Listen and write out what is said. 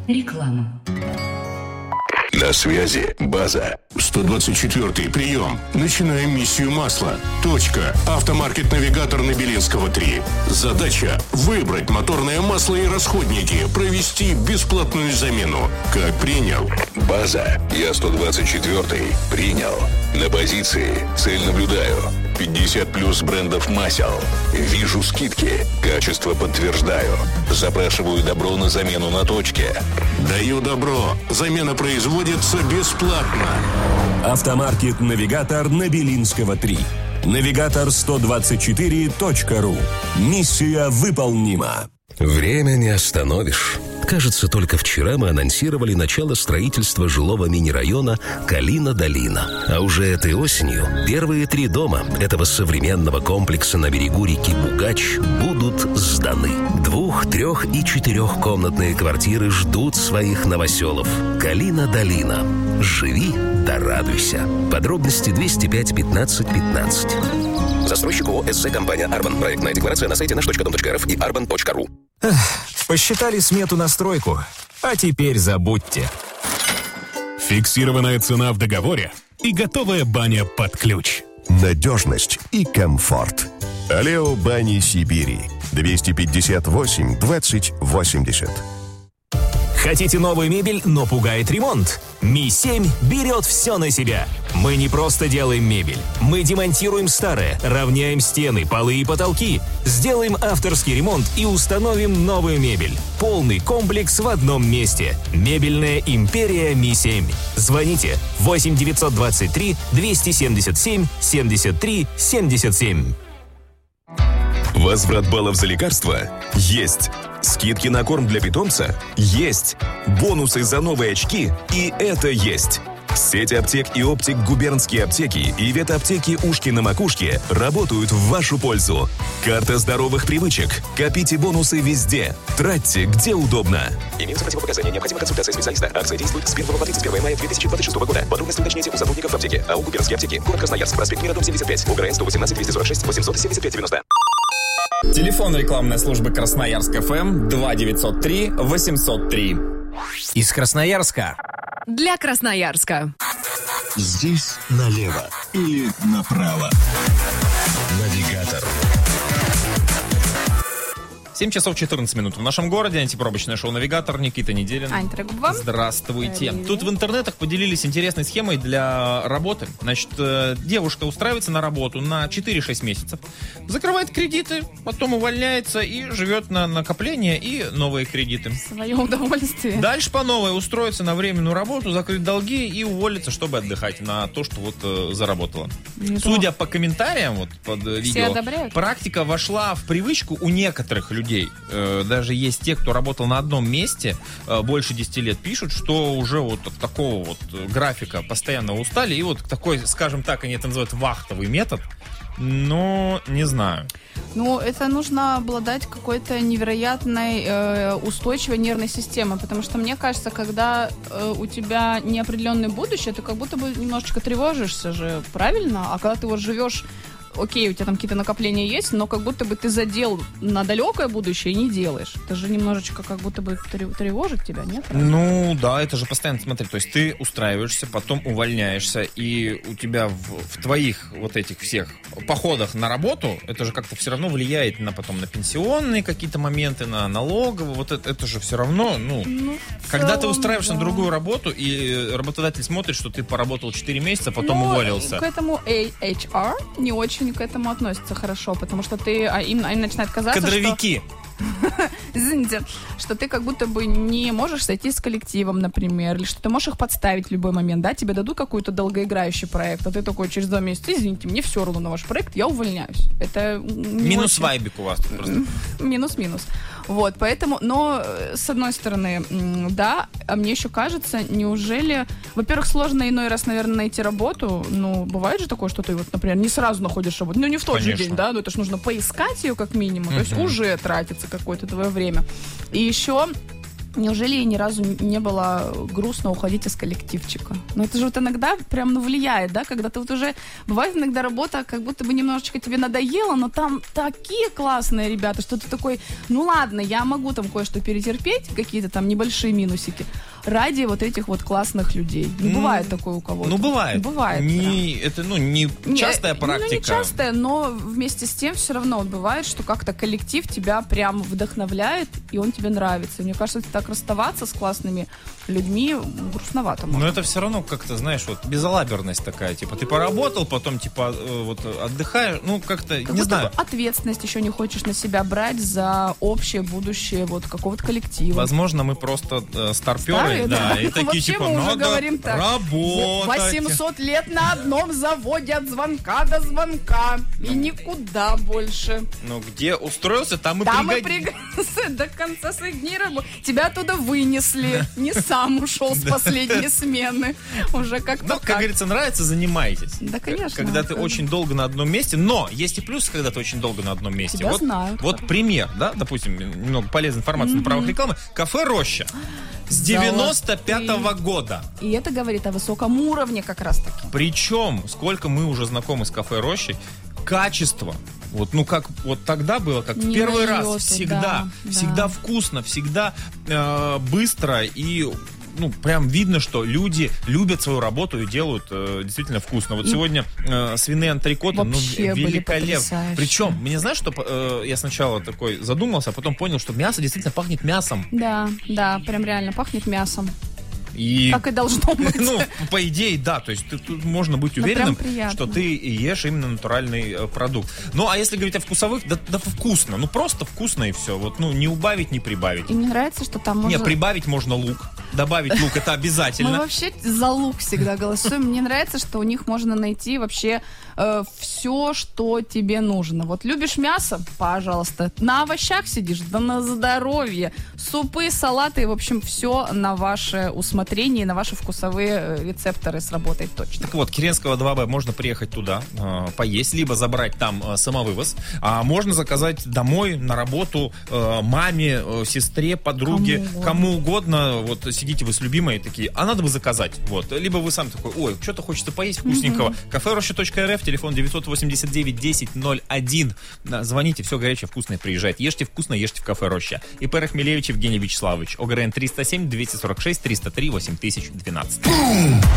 Реклама. На связи база. 124-й прием. Начинаем миссию масла. Точка. Автомаркет «Навигатор» на Белинского, 3. Задача – выбрать моторное масло и расходники, провести бесплатную замену. Как принял? База. Я 124-й. Принял. На позиции. Цель наблюдаю. 50 плюс брендов масел. Вижу скидки. Качество подтверждаю. Запрашиваю добро на замену на точке. Даю добро. Замена производится бесплатно. Автомаркет «Навигатор» на Белинского, 3. Навигатор124.ру. Миссия выполнима. Время не остановишь. Кажется, только вчера мы анонсировали начало строительства жилого мини-района Калина-Долина. А уже этой осенью первые 3 дома этого современного комплекса на берегу реки Бугач будут сданы. 2-, 3- и 4-комнатные квартиры ждут своих новоселов. Калина-Долина. Живи да радуйся. Подробности 205 15 15. Застройщик ООО «СЗ Компания Арбан». Проектная декларация на сайте наш.дом.рф и arban.ru. Посчитали смету на стройку, а теперь забудьте. Фиксированная цена в договоре и готовая баня под ключ. Надежность и комфорт. Алео Бани Сибири. 258 20 80. Хотите новую мебель, но пугает ремонт? Ми-7 берет все на себя. Мы не просто делаем мебель. Мы демонтируем старое, равняем стены, полы и потолки. Сделаем авторский ремонт и установим новую мебель. Полный комплекс в одном месте. Мебельная империя Ми-7. Звоните 8 923 277 73 77. Возврат баллов за лекарства? Есть. Скидки на корм для питомца? Есть. Бонусы за новые очки? И это есть. Сеть аптек и оптик «Губернские аптеки» и ветаптеки «Ушки на макушке» работают в вашу пользу. Карта здоровых привычек. Копите бонусы везде. Тратьте, где удобно. Имеются противопоказания. Необходима консультация специалиста. Акция действует с 1 по 31 мая 2026 года. Подробности уточните у сотрудников аптеки. АО «Губернские аптеки». Город Красноярск. Проспект Мира, дом 75. УГРН 118 246 875 90. Телефон рекламной службы Красноярск ФМ 2903 803. Из Красноярска. Для Красноярска. Здесь налево или направо. Навигатор. 7 часов 14 минут в нашем городе. Антипробочное шоу «Навигатор». Никита Неделин. Ань Трегубова. Здравствуйте. Тут в интернетах поделились интересной схемой для работы. Значит, девушка устраивается на работу на 4-6 месяцев, закрывает кредиты, потом увольняется и живет на накопление и новые кредиты. В свое удовольствие. Дальше по новой устроится на временную работу, закрыть долги и уволиться, чтобы отдыхать на то, что вот заработала. Судя по комментариям вот под видео, практика вошла в привычку у некоторых людей. Даже есть те, кто работал на одном месте больше 10 лет, пишут, что уже вот от такого вот графика постоянно устали. И вот такой, скажем так, они это называют вахтовый метод. Но не знаю. Ну, это нужно обладать какой-то невероятной устойчивой нервной системой, потому что, мне кажется, когда у тебя неопределенное будущее, ты как будто бы немножечко тревожишься же, правильно? А когда ты вот живешь, окей, у тебя там какие-то накопления есть, но как будто бы ты задел на далекое будущее и не делаешь. Это же немножечко как будто бы тревожит тебя, нет? Ну, да, это же постоянно, смотри, то есть ты устраиваешься, потом увольняешься, и у тебя в твоих вот этих всех походах на работу, это же как-то все равно влияет на потом на пенсионные какие-то моменты, на налоговые, вот это же все равно, когда ты устраиваешься на другую работу, и работодатель смотрит, что ты поработал 4 месяца, потом уволился. К этому HR не очень к этому относятся хорошо, потому что им начинает казаться, кадровики. Извините, что ты как будто бы не можешь сойти с коллективом, например, или что ты можешь их подставить в любой момент, да, тебе дадут какой-то долгоиграющий проект, а ты такой через 2 месяца, извините, мне все равно на ваш проект, я увольняюсь. Это минус вайбик у вас тут просто. Минус-минус. Вот, поэтому, но, с одной стороны, да, а мне еще кажется, неужели, во-первых, сложно иной раз, наверное, найти работу, бывает же такое, что ты вот, например, не сразу находишь работу, не в тот же день, да, это ж нужно поискать ее как минимум, то есть уже тратится какое-то твое время. И еще Неужели ей ни разу не было грустно уходить из коллективчика? Ну, это же вот иногда прям, влияет, да, когда ты вот уже... Бывает иногда работа, как будто бы немножечко тебе надоело, но там такие классные ребята, что ты такой, ладно, я могу там кое-что перетерпеть, какие-то там небольшие минусики, ради вот этих вот классных людей. Бывает такое у кого-то. Бывает. Бывает. Это, не частая практика. Не частая, но вместе с тем все равно вот бывает, что как-то коллектив тебя прям вдохновляет, и он тебе нравится. Мне кажется, так расставаться с классными людьми грустновато. Но это все равно как-то, знаешь, вот безалаберность такая. Типа ты поработал, потом типа вот отдыхаешь. Как-то, не знаю. Ответственность еще не хочешь на себя брать за общее будущее вот какого-то коллектива. Возможно, мы просто старперы, да, и такие типа надо работать. 800 лет на одном заводе от звонка до звонка. И никуда больше. Где устроился, там и пригодился до конца своих дней работы. Тебя оттуда вынесли. Не сам ушел с последней смены. Уже как-то как говорится, нравится, занимайтесь. Да, конечно. Когда ты очень долго на одном месте. Но есть и плюсы, когда ты очень долго на одном месте. Тебя знают. Вот пример, да, допустим, немного полезной информации на правах рекламы. Кафе «Роща». С 95-го года. И это говорит о высоком уровне как раз-таки. Причем, сколько мы уже знакомы с кафе «Рощей», качество. Как вот тогда было, как в первый раз. Всегда вкусно, всегда быстро и... прям видно, что люди любят свою работу и делают действительно вкусно. Вот сегодня свиные антрикоты, великолепно. Причем, мне знаешь, что я сначала такой задумался, а потом понял, что мясо действительно пахнет мясом. Да, прям реально пахнет мясом. И, как и должно быть. По идее, да. То есть тут можно быть уверенным, что ты ешь именно натуральный продукт. А если говорить о вкусовых, да вкусно. Просто вкусно и все. Не убавить, не прибавить. И мне нравится, что там можно... прибавить можно лук. Добавить лук, это обязательно. Мы вообще за лук всегда голосуем. Мне нравится, что у них можно найти вообще все, что тебе нужно. Вот любишь мясо? Пожалуйста. На овощах сидишь? Да на здоровье. Супы, салаты, в общем, все на ваше усмотрение, на ваши вкусовые рецепторы сработает точно. Так вот, Керенского 2Б можно приехать туда, поесть, либо забрать там самовывоз, а можно заказать домой, на работу, маме, сестре, подруге, кому угодно. Вот сидите вы с любимой такие, а надо бы заказать. Вот. Либо вы сам такой, ой, что-то хочется поесть вкусненького. Кафе Роща.рф, телефон 989 10 01. Звоните, все горячее, вкусное приезжает. Ешьте вкусно, ешьте в кафе Роща. ИП Рахмелевич Евгений Вячеславович. ОГРН 307 246 303 8012.